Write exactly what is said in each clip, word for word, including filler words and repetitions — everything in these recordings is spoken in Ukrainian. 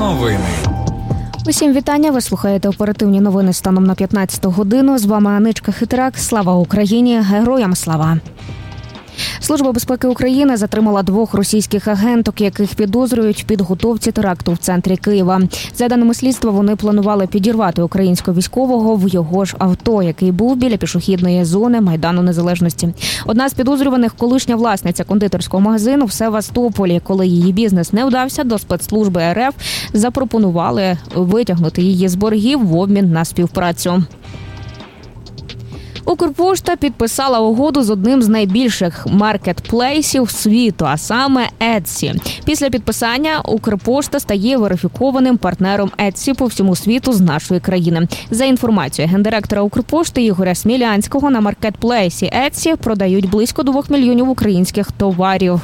Новини. Усім вітання. Ви слухаєте оперативні новини станом на п'ятнадцяту годину. З вами Аничка Хитрак. Слава Україні! Героям слава! Служба безпеки України затримала двох російських агенток, яких підозрюють в підготовці теракту в центрі Києва. За даними слідства, вони планували підірвати українського військового в його ж авто, який був біля пішохідної зони Майдану Незалежності. Одна з підозрюваних – колишня власниця кондитерського магазину в Севастополі. Коли її бізнес не вдався, до спецслужби ер еф запропонували витягнути її з боргів в обмін на співпрацю. Укрпошта підписала угоду з одним з найбільших маркетплейсів світу, а саме Etsy. Після підписання Укрпошта стає верифікованим партнером Etsy по всьому світу з нашої країни. За інформацією гендиректора Укрпошти Ігоря Смілянського, на маркетплейсі Etsy продають близько двох мільйонів українських товарів.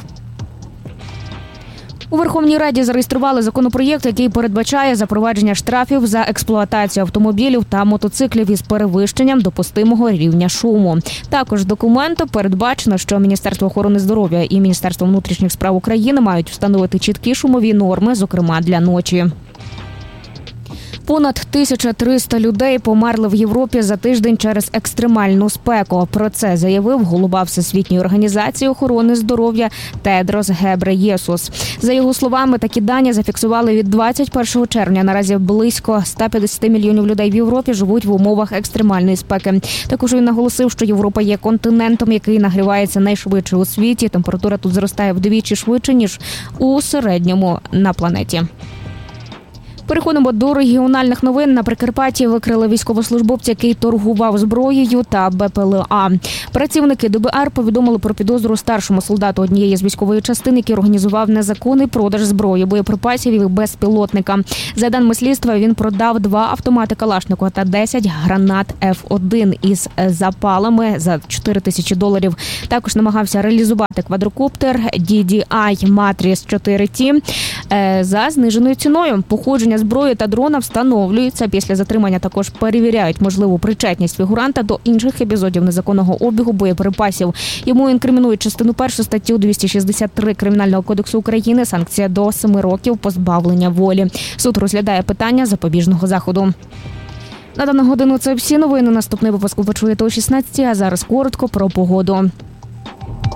У Верховній Раді зареєстрували законопроєкт, який передбачає запровадження штрафів за експлуатацію автомобілів та мотоциклів із перевищенням допустимого рівня шуму. Також документом передбачено, що Міністерство охорони здоров'я і Міністерство внутрішніх справ України мають встановити чіткі шумові норми, зокрема для ночі. Понад тисяча триста людей померли в Європі за тиждень через екстремальну спеку. Про це заявив голова Всесвітньої організації охорони здоров'я Тедрос Гебреєсус. За його словами, такі дані зафіксували від двадцять першого червня. Наразі близько ста п'ятдесят мільйонів людей в Європі живуть в умовах екстремальної спеки. Також він наголосив, що Європа є континентом, який нагрівається найшвидше у світі. Температура тут зростає вдвічі швидше, ніж у середньому на планеті. Переходимо до регіональних новин. На Прикарпатті викрили військовослужбовця, який торгував зброєю та Бе Пе Ле А. Працівники Де Бе Ер повідомили про підозру старшому солдату однієї з військової частин, який організував незаконний продаж зброї, боєприпасів і безпілотника. За даними слідства, він продав два автомати Калашникова та десять гранат Еф один із запалами за чотири тисячі доларів. Також намагався реалізувати квадрокоптер Ді Ді Ай Матріс чотири Ті за зниженою ціною. Походження зброї та дрона встановлюється. Після затримання також перевіряють можливу причетність фігуранта до інших епізодів незаконного обігу боєприпасів. Йому інкримінують частину першу статтю двісті шістдесят три Кримінального кодексу України, санкція до семи років позбавлення волі. Суд розглядає питання запобіжного заходу. На дану годину це всі новини. Наступний випуск ви почуєте о шістнадцятій, а зараз коротко про погоду.